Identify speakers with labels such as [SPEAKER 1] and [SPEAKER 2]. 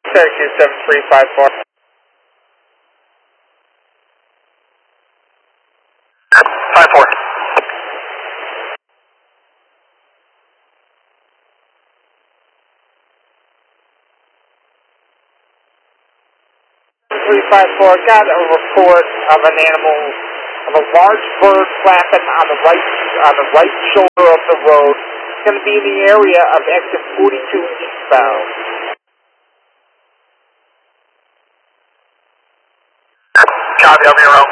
[SPEAKER 1] Syracuse 7354.
[SPEAKER 2] 54.
[SPEAKER 1] 354, got a report of an animal, of a large bird flapping on the right shoulder of the road. It's going to be in the area of exit 42 eastbound.
[SPEAKER 2] Copy, I'll be around.